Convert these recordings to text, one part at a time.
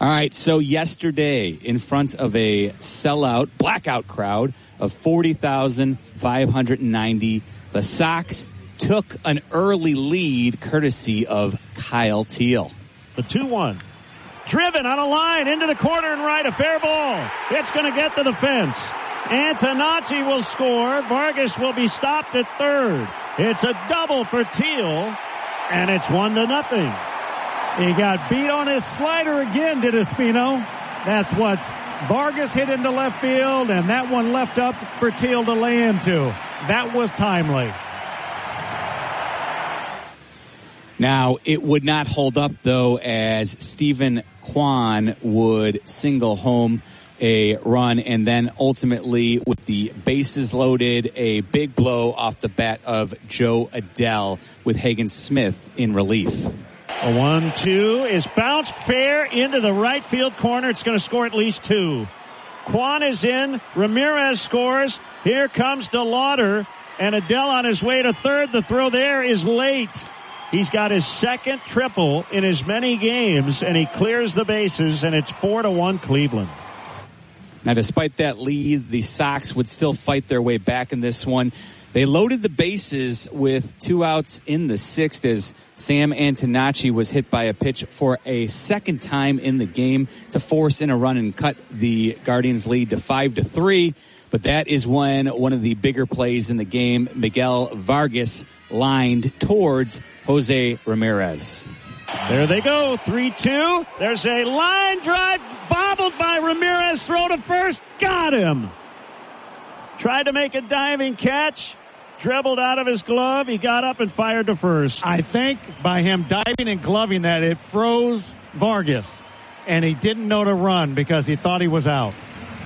All right, so yesterday, in front of a sellout, blackout crowd of 40,590, the Sox took an early lead courtesy of Kyle Teel. The 2-1. Driven on a line into the corner and right, a fair ball. It's going to get to the fence. Antonacci will score. Vargas will be stopped at third. It's a double for Teel, and it's 1-0. He got beat on his slider again, did Espino. That's what Vargas hit into left field, and that one left up for Teel to lay into. That was timely. Now, it would not hold up, though, as Stephen Kwan would single home a run, and then ultimately, with the bases loaded, a big blow off the bat of Joe Adell with Hagen Smith in relief. A 1-2 is bounced fair into the right field corner. It's going to score at least 2. Kwan is in. Ramirez scores. Here comes DeLauder, and Adell on his way to third. The throw there is late. He's got his second triple in as many games, and he clears the bases, and it's 4-1 Cleveland. Now, despite that lead, the Sox would still fight their way back in this one. They loaded the bases with 2 outs in the 6th as Sam Antonacci was hit by a pitch for a second time in the game to force in a run and cut the Guardians' lead to 5-3. But that is when one of the bigger plays in the game, Miguel Vargas, lined towards Jose Ramirez. There they go, 3-2. There's a line drive, bobbled by Ramirez, throw to first, got him. Tried to make a diving catch, dribbled out of his glove, he got up and fired to first. I think by him diving and gloving that, it froze Vargas, and he didn't know to run because he thought he was out.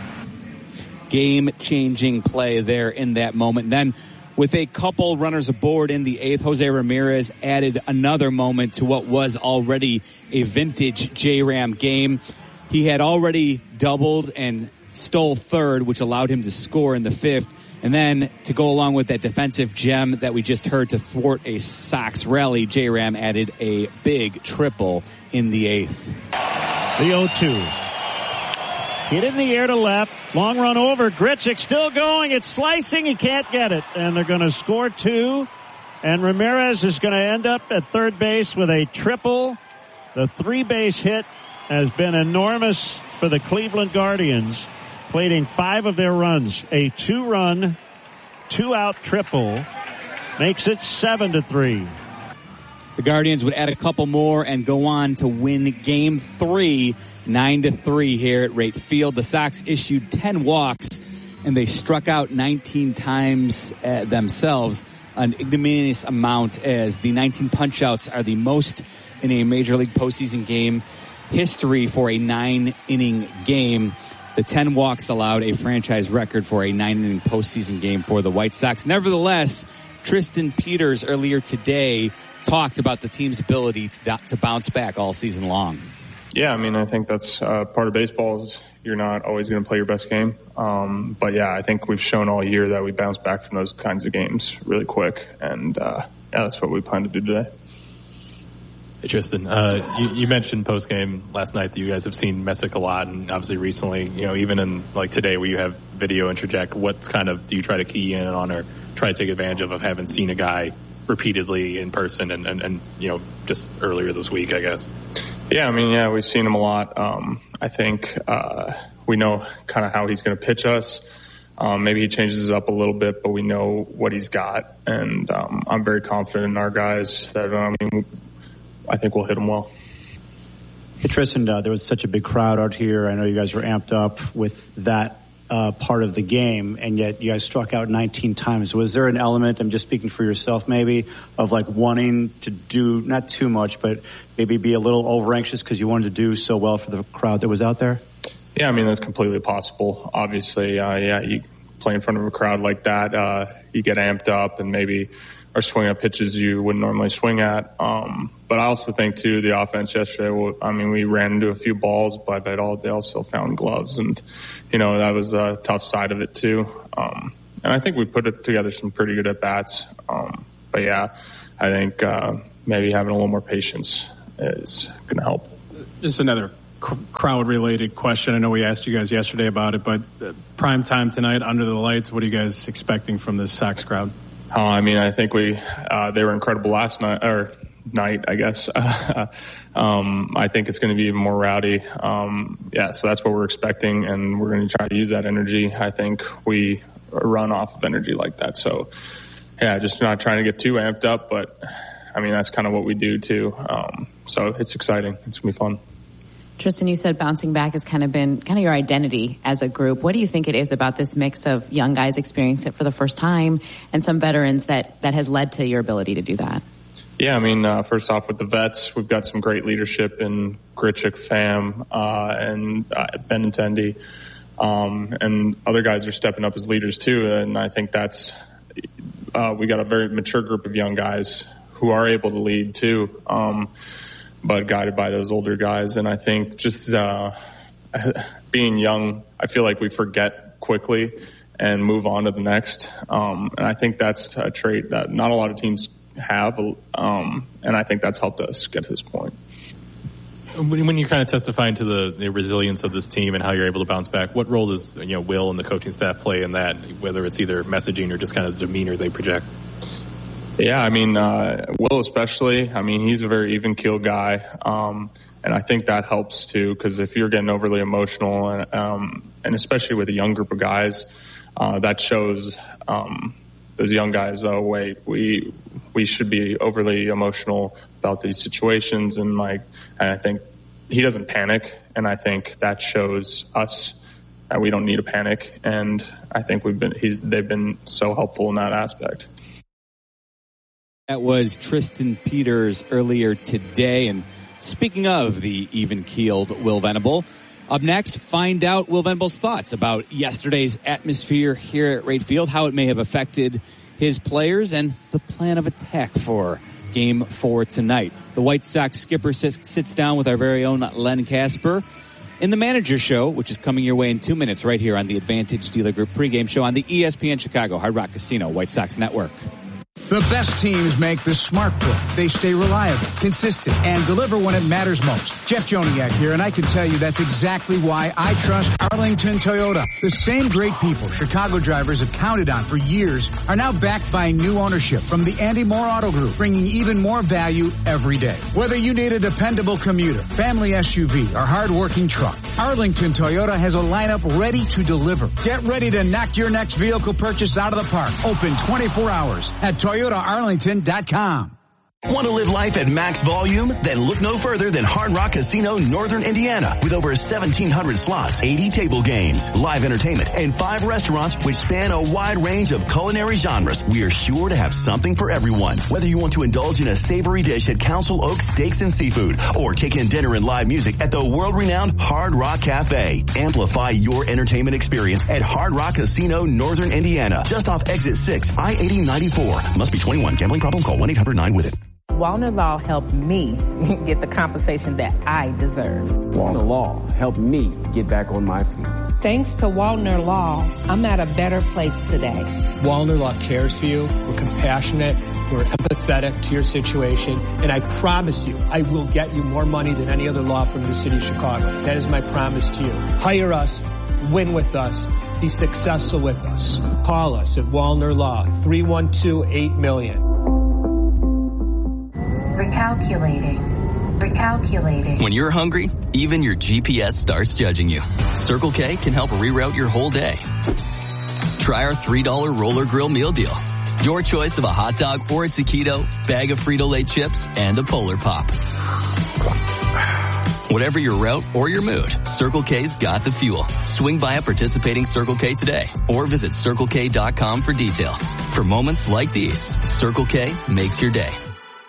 Game-changing play there in that moment. And then with a couple runners aboard in the 8th, Jose Ramirez added another moment to what was already a vintage J-Ram game. He had already doubled and stole third, which allowed him to score in the 5th. And then to go along with that defensive gem that we just heard to thwart a Sox rally, J-Ram added a big triple in the 8th. The 0-2. Hit in the air to left. Long run over. Grichuk still going. It's slicing. He can't get it. And they're going to score 2. And Ramirez is going to end up at third base with a triple. The 3-base hit has been enormous for the Cleveland Guardians, plating 5 of their runs. A 2-run, 2-out triple makes it 7-3. The Guardians would add a couple more and go on to win Game 3, 9-3 here at Rate Field. The Sox issued 10 walks, and they struck out 19 times themselves, an ignominious amount, as the 19 punch-outs are the most in a Major League postseason game history for a 9-inning game. The 10 walks allowed a franchise record for a 9-inning postseason game for the White Sox. Nevertheless, Tristan Peters earlier today talked about the team's ability to bounce back all season long. Yeah, I mean, I think that's part of baseball is you're not always going to play your best game. But, yeah, I think we've shown all year that we bounce back from those kinds of games really quick. And, yeah, that's what we plan to do today. Hey, Tristan, you mentioned post-game last night that you guys have seen Messick a lot, and obviously recently, you know, even in like today where you have video interject, what kind of do you try to key in on or try to take advantage of having seen a guy repeatedly in person and you know, just earlier this week, I guess? Yeah, I mean, yeah, we've seen him a lot. I think we know kind of how he's going to pitch us. Maybe he changes it up a little bit, but we know what he's got. And I'm very confident in our guys that, I think we'll hit him well. Hey, Tristan, there was such a big crowd out here. I know you guys were amped up with that part of the game, and yet you guys struck out 19 times. Was there an element, I'm just speaking for yourself maybe, of like wanting to do not too much, but maybe be a little over anxious because you wanted to do so well for the crowd that was out there? Yeah, I mean, that's completely possible. Obviously, yeah, you play in front of a crowd like that, you get amped up and maybe are swinging at pitches you wouldn't normally swing at. But I also think, too, the offense yesterday, we ran into a few balls, but they also found gloves. And, you know, that was a tough side of it, too. And I think we put together some pretty good at-bats. But, yeah, I think maybe having a little more patience is going to help. Just another crowd-related question. I know we asked you guys yesterday about it, but prime time tonight, under the lights, what are you guys expecting from this Sox crowd? I mean, I think they were incredible last night, I guess. I think it's going to be even more rowdy. So that's what we're expecting, and we're going to try to use that energy. I think we run off of energy like that. So, just not trying to get too amped up, but I mean, that's kind of what we do too. So it's exciting. It's going to be fun. Tristan, you said bouncing back has kind of been your identity as a group. What do you think it is about this mix of young guys experiencing it for the first time and some veterans that has led to your ability to do that? Yeah, I mean, first off, with the vets, we've got some great leadership in Grichuk, Pham, and Benintendi. And other guys are stepping up as leaders too. And I think that's, we got a very mature group of young guys who are able to lead too. But guided by those older guys. And I think just being young, I feel like we forget quickly and move on to the next. And I think that's a trait that not a lot of teams have. And I think that's helped us get to this point. When you're kind of testifying to the resilience of this team and how you're able to bounce back, what role does Will and the coaching staff play in that, whether it's either messaging or just kind of demeanor they project? Yeah, I mean, Will especially, I mean, he's a very even-keeled guy, and I think that helps too, because if you're getting overly emotional, and especially with a young group of guys, that shows those young guys, oh, wait, we should be overly emotional about these situations, and I think he doesn't panic, and I think that shows us that we don't need to panic, and I think they've been so helpful in that aspect. That was Tristan Peters earlier today. And speaking of the even-keeled Will Venable, up next, find out Will Venable's thoughts about yesterday's atmosphere here at Wright Field, how it may have affected his players, and the plan of attack for Game 4 tonight. The White Sox skipper sits down with our very own Len Casper in the Manager Show, which is coming your way in 2 minutes right here on the Advantage Dealer Group pregame show on the ESPN Chicago Hard Rock Casino White Sox Network. The best teams make the smart play. They stay reliable, consistent, and deliver when it matters most. Jeff Joniak here, and I can tell you that's exactly why I trust Arlington Toyota. The same great people Chicago drivers have counted on for years are now backed by new ownership from the Andy Moore Auto Group, bringing even more value every day. Whether you need a dependable commuter, family SUV, or hard-working truck, Arlington Toyota has a lineup ready to deliver. Get ready to knock your next vehicle purchase out of the park. Open 24 hours at ToyotaArlington.com. Want to live life at max volume? Then look no further than Hard Rock Casino Northern Indiana. With over 1,700 slots, 80 table games, live entertainment, and 5 restaurants which span a wide range of culinary genres, we are sure to have something for everyone. Whether you want to indulge in a savory dish at Council Oaks Steaks and Seafood or take in dinner and live music at the world-renowned Hard Rock Cafe, amplify your entertainment experience at Hard Rock Casino Northern Indiana, just off Exit 6, I-8094. Must be 21. Gambling problem? Call 1-800-9-WITH-IT. Wallner Law helped me get the compensation that I deserve. Wallner Law helped me get back on my feet. Thanks to Wallner Law, I'm at a better place today. Wallner Law cares for you. We're compassionate. We're empathetic to your situation. And I promise you, I will get you more money than any other law firm in the city of Chicago. That is my promise to you. Hire us. Win with us. Be successful with us. Call us at Wallner Law, 312-8-million. Recalculating. When you're hungry, even your GPS starts judging you. Circle K can help reroute your whole day. Try our $3 Roller Grill Meal Deal. Your choice of a hot dog or a taquito, bag of Frito-Lay chips, and a Polar Pop. Whatever your route or your mood, Circle K's got the fuel. Swing by a participating Circle K today or visit CircleK.com for details. For moments like these, Circle K makes your day.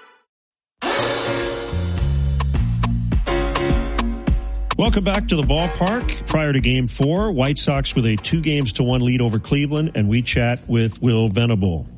Welcome back to the ballpark. Prior to Game 4, White Sox with a 2-1 lead over Cleveland, and we chat with Will Venable.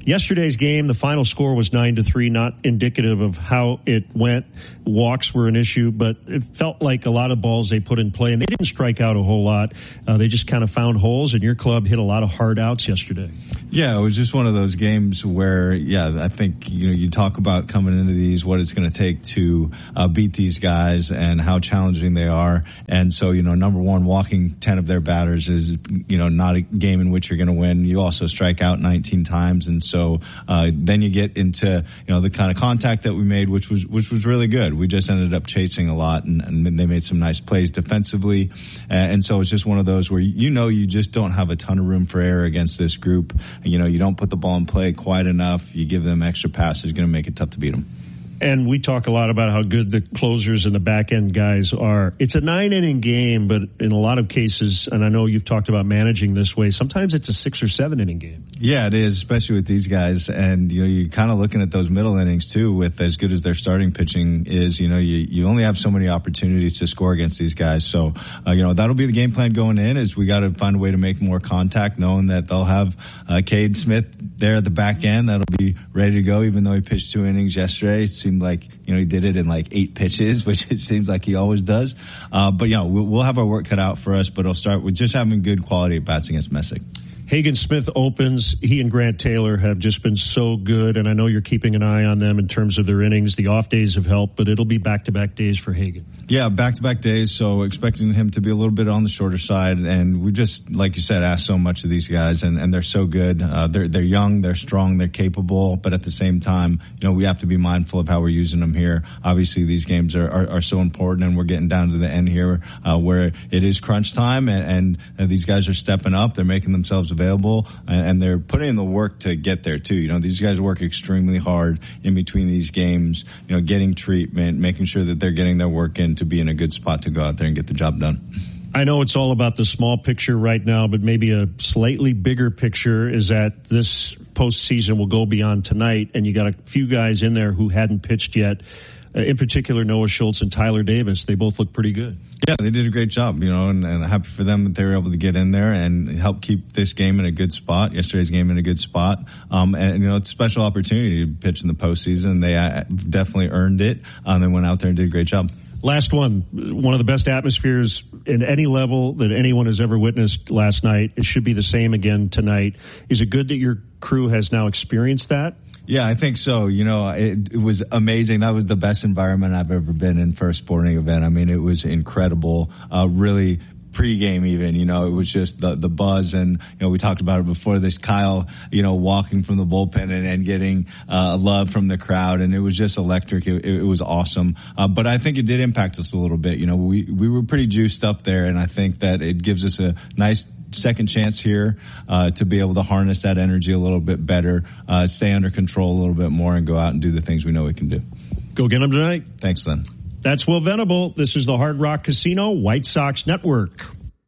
Yesterday's game, the final score was 9-3, not indicative of how it went. Walks were an issue, but it felt like a lot of balls they put in play, and they didn't strike out a whole lot. They just kind of found holes, and your club hit a lot of hard outs yesterday. Yeah, it was just one of those games where, I think, you talk about coming into these, what it's going to take to beat these guys and how challenging they are. And so, number one, walking 10 of their batters is, not a game in which you're going to win. You also strike out 19 times. And so, then you get into, the kind of contact that we made, which was really good. We just ended up chasing a lot and they made some nice plays defensively. And so it's just one of those where, you just don't have a ton of room for error against this group. You don't put the ball in play quite enough. You give them extra passes, going to make it tough to beat them. And we talk a lot about how good the closers and the back-end guys are. It's a 9-inning game, but in a lot of cases, and I know you've talked about managing this way, sometimes it's a 6 or 7-inning game. Yeah, it is, especially with these guys. And, you're kind of looking at those middle innings, too, with as good as their starting pitching is. You only have so many opportunities to score against these guys. So, that'll be the game plan going in, is we got to find a way to make more contact, knowing that they'll have Cade Smith there at the back end. That'll be ready to go, even though he pitched 2 innings yesterday. It seemed like, he did it in like 8 pitches, which it seems like he always does. But, we'll have our work cut out for us, but it'll start with just having good quality at bats against Messick. Hagen Smith opens. He and Grant Taylor have just been so good, and I know you're keeping an eye on them in terms of their innings. The off days have helped, but it'll be back-to-back days for Hagen. Yeah, back-to-back days, so expecting him to be a little bit on the shorter side. And we just, like you said, asked so much of these guys, and they're so good. They're young, they're strong, they're capable, but at the same time, we have to be mindful of how we're using them here. Obviously, these games are so important, and we're getting down to the end here where it is crunch time, and these guys are stepping up. They're making themselves available, and they're putting in the work to get there too. These guys work extremely hard in between these games, getting treatment, making sure that they're getting their work in to be in a good spot to go out there and get the job done. I know it's all about the small picture right now, but maybe a slightly bigger picture is that this postseason will go beyond tonight, and you got a few guys in there who hadn't pitched yet. In particular, Noah Schultz and Tyler Davis. They both look pretty good. Yeah, they did a great job, and happy for them that they were able to get in there and help keep this game in a good spot, yesterday's game in a good spot. It's a special opportunity to pitch in the postseason. They definitely earned it. They went out there and did a great job. Last one of the best atmospheres in any level that anyone has ever witnessed last night. It should be the same again tonight. Is it good that your crew has now experienced that? Yeah, I think so. It was amazing. That was the best environment I've ever been in for a sporting event. I mean, it was incredible. Really pregame even, it was just the buzz. And, we talked about it before this, Kyle, walking from the bullpen and getting love from the crowd. And it was just electric. It was awesome. But I think it did impact us a little bit. We were pretty juiced up there. And I think that it gives us a nice second chance here to be able to harness that energy a little bit better, stay under control a little bit more, and go out and do the things we know we can do. Go get them tonight. Thanks, Len. That's Will Venable. This is the Hard Rock Casino White Sox Network.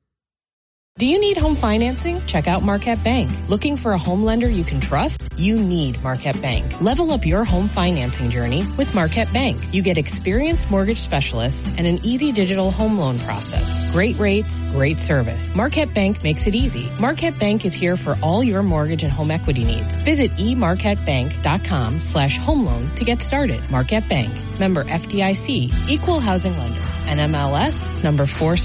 Do you need home financing? Check out Marquette Bank. Looking for a home lender you can trust? You need Marquette Bank. Level up your home financing journey with Marquette Bank. You get experienced mortgage specialists and an easy digital home loan process. Great rates, great service. Marquette Bank makes it easy. Marquette Bank is here for all your mortgage and home equity needs. Visit emarquettebank.com/home loan to get started. Marquette Bank. Member FDIC. Equal housing lender. NMLS number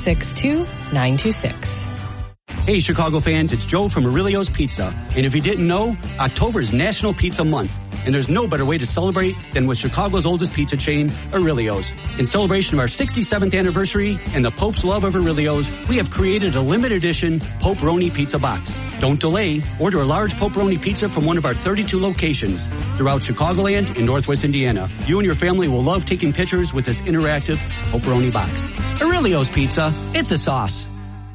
462926. Hey, Chicago fans, it's Joe from Aurelio's Pizza. And if you didn't know, October is National Pizza Month. And there's no better way to celebrate than with Chicago's oldest pizza chain, Aurelio's. In celebration of our 67th anniversary and the Pope's love of Aurelio's, we have created a limited edition Pope-Roni Pizza Box. Don't delay. Order a large Pope-Roni pizza from one of our 32 locations throughout Chicagoland and Northwest Indiana. You and your family will love taking pictures with this interactive Pope-Roni box. Aurelio's Pizza, it's a sauce.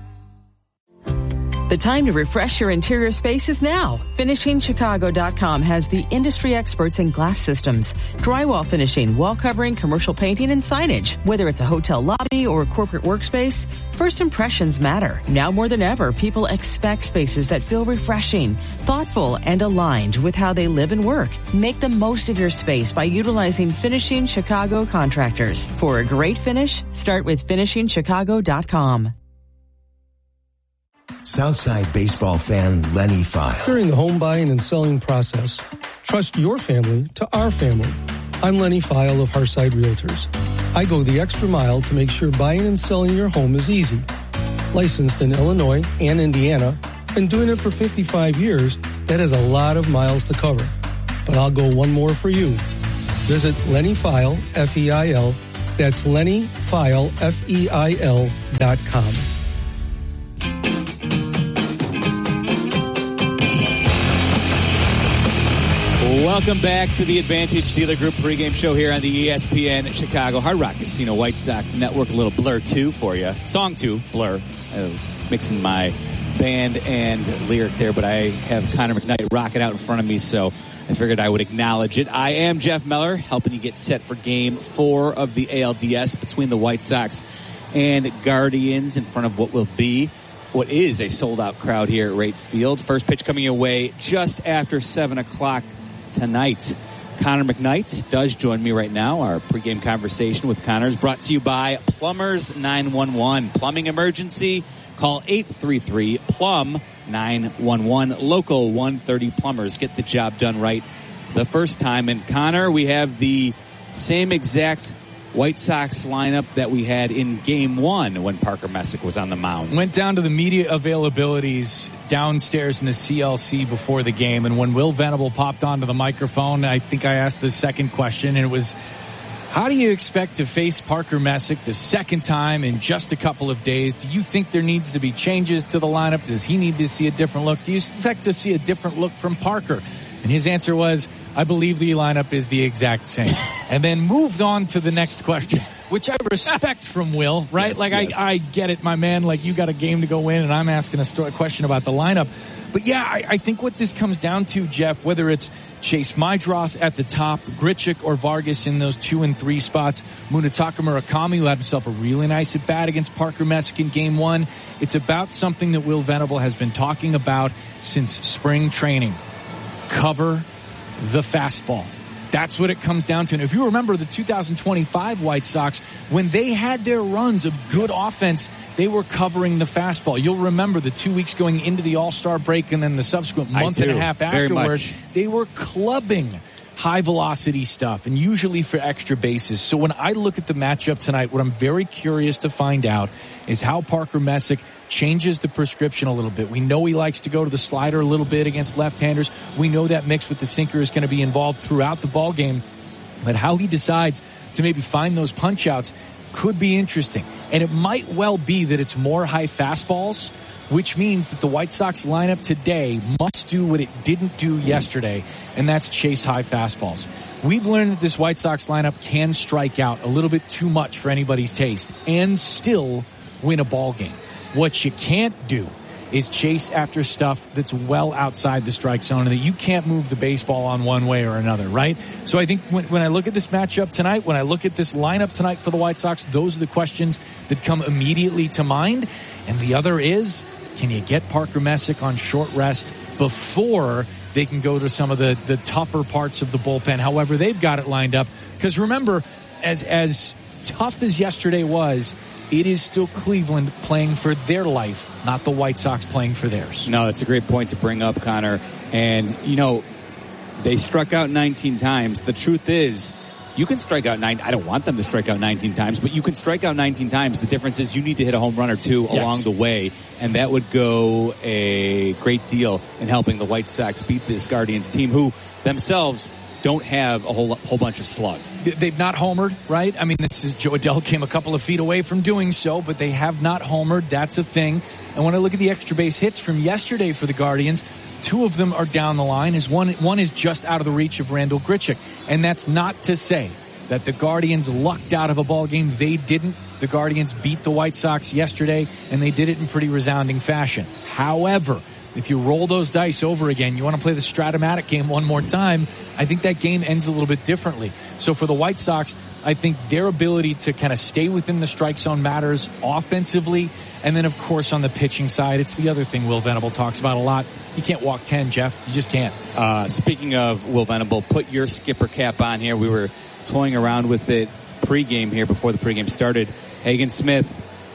The time to refresh your interior space is now. FinishingChicago.com has the industry experts in glass systems, drywall finishing, wall covering, commercial painting, and signage. Whether it's a hotel lobby or a corporate workspace, first impressions matter. Now more than ever, people expect spaces that feel refreshing, thoughtful, and aligned with how they live and work. Make the most of your space by utilizing Finishing Chicago contractors. For a great finish, start with FinishingChicago.com. Southside baseball fan Lenny File. During the home buying and selling process, trust your family to our family. I'm Lenny File of Hearthside Realtors. I go the extra mile to make sure buying and selling your home is easy. Licensed in Illinois and Indiana, and doing it for 55 years, that is a lot of miles to cover. But I'll go one more for you. Visit Lenny File, F-E-I-L. That's LennyFile, F-E-I-L.com. Welcome back to the Advantage Dealer Group pregame show here on the ESPN Chicago Hard Rock Casino White Sox Network. A little Blur 2 for you. Song 2, Blur. Mixing my band and lyric there, but I have Connor McKnight rocking out in front of me, so I figured I would acknowledge it. I am Jeff Meller, helping you get set for Game 4 of the ALDS between the White Sox and Guardians in front of what is a sold-out crowd here at Wright Field. First pitch coming your way just after 7 o'clock tonight. Connor McKnight does join me right now. Our pregame conversation with Connor is brought to you by Plumbers 911. Plumbing emergency? Call 833-PLUM-911. Local 130 Plumbers. Get the job done right the first time. And Connor, we have the same exact White Sox lineup that we had in Game 1 when Parker Messick was on the mound. Went down to the media availabilities downstairs in the CLC before the game, and when Will Venable popped onto the microphone, I think I asked the second question, and it was, how do you expect to face Parker Messick the second time in just a couple of days? Do you think there needs to be changes to the lineup? Does he need to see a different look? Do you expect to see a different look from Parker? And his answer was, I believe the lineup is the exact same. And then moved on to the next question, which I respect from Will, right? Yes. I get it, my man. Like, you got a game to go win, and I'm asking a question about the lineup. But, yeah, I think what this comes down to, Jeff, whether it's Chase Meidroth at the top, Grichuk or Vargas in those 2 and 3 spots, Munetaka Murakami, who had himself a really nice at-bat against Parker Messick in Game 1, it's about something that Will Venable has been talking about since spring training. Cover the fastball. That's what it comes down to. And if you remember the 2025 White Sox, when they had their runs of good offense, they were covering the fastball. You'll remember the 2 weeks going into the All-Star break and then the subsequent month and a half afterwards, they were clubbing high velocity stuff, and usually for extra bases. So when I look at the matchup tonight, what I'm very curious to find out is how Parker Messick changes the prescription a little bit. We know he likes to go to the slider a little bit against left-handers. We know that mix with the sinker is going to be involved throughout the ball game. But how he decides to maybe find those punch-outs could be interesting. And it might well be that it's more high fastballs, which means that the White Sox lineup today must do what it didn't do yesterday, and that's chase high fastballs. We've learned that this White Sox lineup can strike out a little bit too much for anybody's taste and still win a ball game. What you can't do is chase after stuff that's well outside the strike zone and that you can't move the baseball on one way or another, right? So I think when I look at this matchup tonight, when I look at this lineup tonight for the White Sox, those are the questions that come immediately to mind. And the other is, can you get Parker Messick on short rest before they can go to some of the tougher parts of the bullpen, however they've got it lined up? Because remember, as tough as yesterday was, it is still Cleveland playing for their life, not the White Sox playing for theirs. No, that's a great point to bring up, Connor. And, you know, they struck out 19 times. The truth is, you can strike out 9. I don't want them to strike out 19 times, but you can strike out 19 times. The difference is you need to hit a home run or two along the way, and that would go a great deal in helping the White Sox beat this Guardians team, who themselves don't have a whole bunch of slug. They've not homered, right? I mean, this is Joe Adell came a couple of feet away from doing so, but they have not homered. That's a thing. And when I look at the extra base hits from yesterday for the Guardians, 2 of them are down the line. One is just out of the reach of Randall Grichuk. And that's not to say that the Guardians lucked out of a ball game. They didn't. The Guardians beat the White Sox yesterday, and they did it in pretty resounding fashion. However, if you roll those dice over again, you want to play the Stratomatic game one more time, I think that game ends a little bit differently. So for the White Sox, I think their ability to kind of stay within the strike zone matters offensively. And then, of course, on the pitching side, it's the other thing Will Venable talks about a lot. You can't walk 10, Jeff. You just can't. Speaking of Will Venable, put your skipper cap on here. We were toying around with it pregame here before the pregame started. Hagen Smith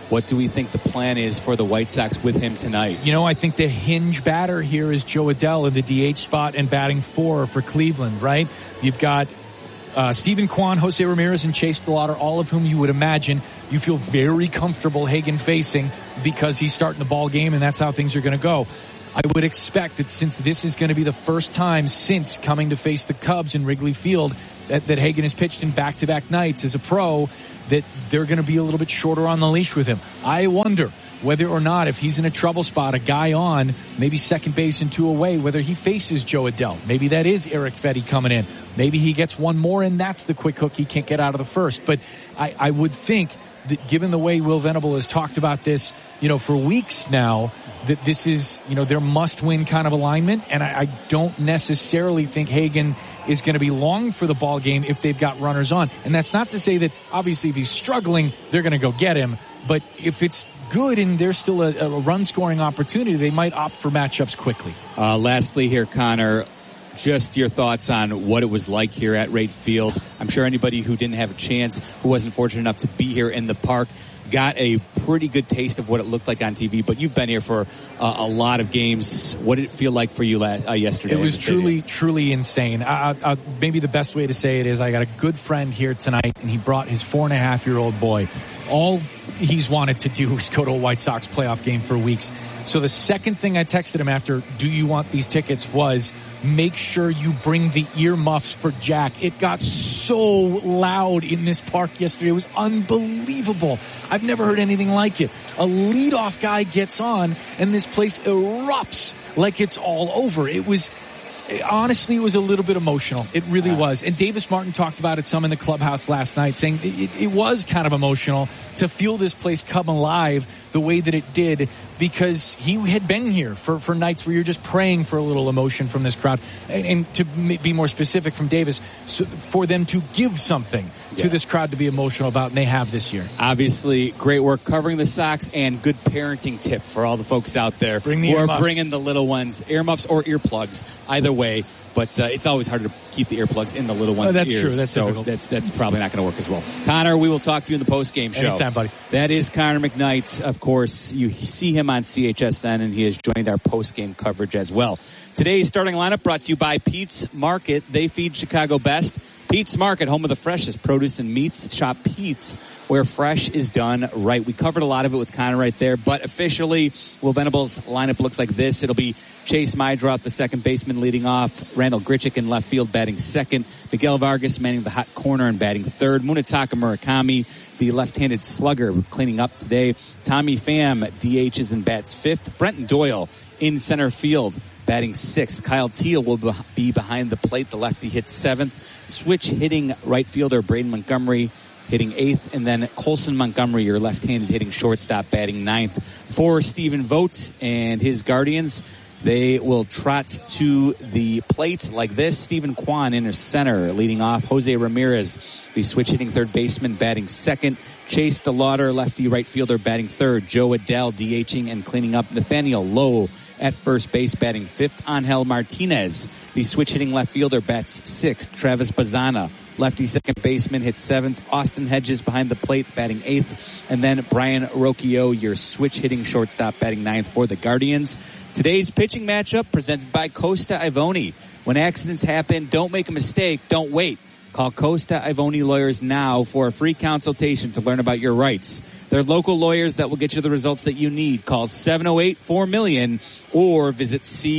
What do we think the plan is for the White Sox with him tonight? You know, I think the hinge batter here is Jo Adell in the DH spot and batting 4 for Cleveland, right? You've got Stephen Kwan, Jose Ramirez, and Chase DeLauder, all of whom you would imagine you feel very comfortable Hagen facing because he's starting the ball game and that's how things are going to go. I would expect that since this is going to be the first time since coming to face the Cubs in Wrigley Field that Hagen has pitched in back-to-back nights as a pro, that they're going to be a little bit shorter on the leash with him. I wonder whether or not, if he's in a trouble spot, a guy on, maybe second base and 2 away, whether he faces Jo Adell. Maybe that is Eric Fetty coming in. Maybe he gets one more and that's the quick hook he can't get out of the first. But I would think that given the way Will Venable has talked about this, for weeks now, that this is, their must-win kind of alignment. And I don't necessarily think Hagen is going to be long for the ball game if they've got runners on. And that's not to say that, obviously, if he's struggling, they're going to go get him. But if it's good and there's still a run-scoring opportunity, they might opt for matchups quickly. Lastly here, Connor, just your thoughts on what it was like here at Wright Field. I'm sure anybody who didn't have a chance, who wasn't fortunate enough to be here in the park, got a pretty good taste of what it looked like on TV. But you've been here for a lot of games. What did it feel like for you yesterday? It was truly insane. Maybe the best way to say it is I got a good friend here tonight, and he brought his 4.5-year-old boy. All he's wanted to do is go to a White Sox playoff game for weeks. So the second thing I texted him after, do you want these tickets, was make sure you bring the earmuffs for Jack. It got so loud in this park yesterday. It was unbelievable. I've never heard anything like it. A leadoff guy gets on and this place erupts like it's all over. Honestly, it was a little bit emotional. It really was. And Davis Martin talked about it some in the clubhouse last night, saying it was kind of emotional to feel this place come alive the way that it did, because he had been here for nights where you're just praying for a little emotion from this crowd. And to be more specific from Davis, so for them to give something to this crowd to be emotional about, and they have this year. Obviously, great work covering the Sox, and good parenting tip for all the folks out there who are bringing the little ones, earmuffs or earplugs, either way. But it's always hard to keep the earplugs in the little one's that's ears. True. That's so difficult. That's probably not going to work as well. Connor, we will talk to you in the post-game show. Anytime, buddy. That is Connor McKnight. Of course, you see him on CHSN, and he has joined our post-game coverage as well. Today's starting lineup brought to you by Pete's Market. They feed Chicago best. Pete's Market, home of the freshest produce and meats. Shop Pete's, where fresh is done right. We covered a lot of it with Connor right there, but officially, Will Venable's lineup looks like this. It'll be Chase Meidroth, the second baseman, leading off. Randall Grichuk in left field, batting second. Miguel Vargas manning the hot corner and batting third. Munetaka Murakami, the left-handed slugger, cleaning up today. Tommy Pham DHs and bats fifth. Brenton Doyle in center field, batting sixth. Kyle Teal will be behind the plate. The lefty hits seventh. Switch hitting right fielder Braden Montgomery hitting eighth, and then Colson Montgomery, your left-handed hitting shortstop, batting ninth. For Stephen Vogt and his Guardians, they will trot to the plate like this. Stephen Kwan in center, leading off. Jose Ramirez, the switch hitting third baseman, batting second. Chase DeLauder, lefty right fielder, batting third. Jo Adell DHing and cleaning up. Nathaniel Lowe at first base, batting fifth. Angel Martinez, the switch hitting left fielder, bats sixth. Travis Bazzana, lefty second baseman, hits seventh. Austin Hedges behind the plate, batting eighth. And then Brian Rocchio, your switch hitting shortstop, batting ninth for the Guardians. Today's pitching matchup presented by Costa Ivoni. When accidents happen, don't make a mistake, don't wait. Call Costa Ivoni Lawyers now for a free consultation to learn about your rights. They're local lawyers that will get you the results that you need. Call 708-4MILLION or visit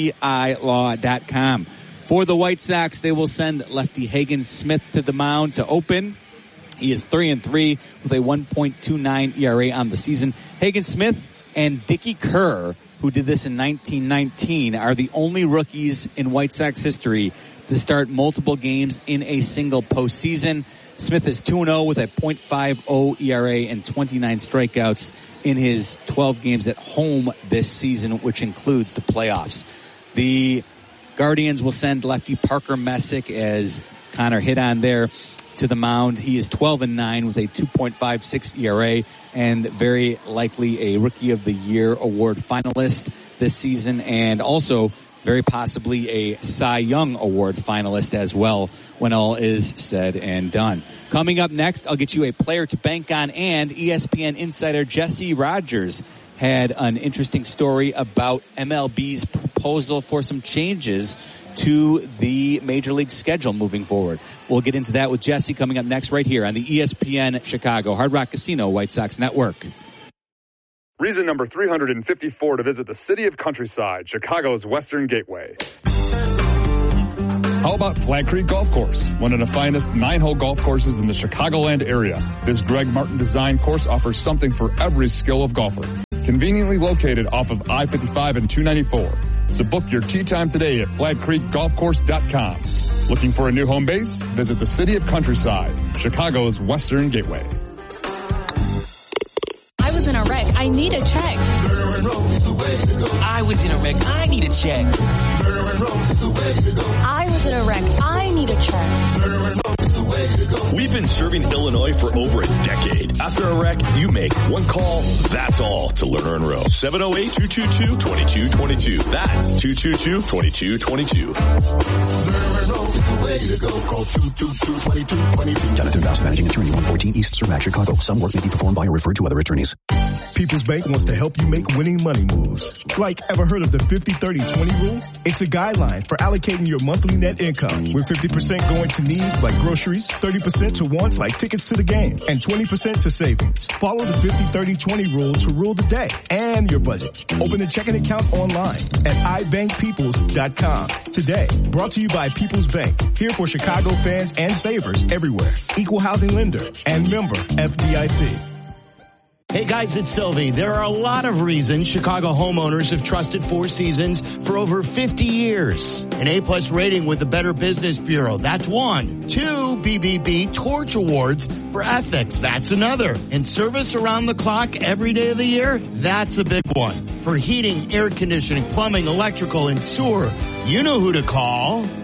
CIlaw.com. For the White Sox, they will send lefty Hagen Smith to the mound to open. He is 3-3 with a 1.29 ERA on the season. Hagen Smith and Dickie Kerr, who did this in 1919, are the only rookies in White Sox history to start multiple games in a single postseason. Smith is 2-0 with a .50 ERA and 29 strikeouts in his 12 games at home this season, which includes the playoffs. The Guardians will send lefty Parker Messick, as Connor hit on there, to the mound. He is 12-9 with a 2.56 ERA and very likely a Rookie of the Year award finalist this season, and also very possibly a Cy Young Award finalist as well when all is said and done. Coming up next, I'll get you a player to bank on, and ESPN insider Jesse Rogers had an interesting story about MLB's proposal for some changes to the Major League schedule moving forward. We'll get into that with Jesse coming up next right here on the ESPN Chicago Hard Rock Casino White Sox Network. Reason number 354 to visit the city of Countryside, Chicago's Western Gateway. How about Flat Creek Golf Course, one of the finest 9-hole golf courses in the Chicagoland area? This Greg Martin design course offers something for every skill of golfer. Conveniently located off of I-55 and 294. So book your tee time today at flatcreekgolfcourse.com. Looking for a new home base? Visit the city of Countryside, Chicago's Western Gateway. I was in a wreck. I need a check. I was in a wreck. I need a check. I was in a wreck. I need a check. We've been serving Illinois for over a decade. After a wreck, you make one call, that's all, to Lerner and Rowe. 708-222-2222. That's 222-2222. Jonathan Voss, Managing Attorney, 114 East Surmac, Chicago. Some work may be performed by or referred to other attorneys. People's Bank wants to help you make winning money moves. Like, ever heard of the 50-30-20 rule? It's a guideline for allocating your monthly net income, with 50% going to needs like groceries, 30% to wants like tickets to the game, and 20% to savings. Follow the 50-30-20 rule to rule the day and your budget. Open a checking account online at ibankpeoples.com today. Brought to you by People's Bank, here for Chicago fans and savers everywhere. Equal housing lender and member FDIC. Hey guys, it's Sylvie. There are a lot of reasons Chicago homeowners have trusted Four Seasons for over 50 years. An A+ rating with the Better Business Bureau. That's one. 2 BBB Torch Awards for ethics. That's another. And service around the clock every day of the year. That's a big one. For heating, air conditioning, plumbing, electrical, and sewer, you know who to call.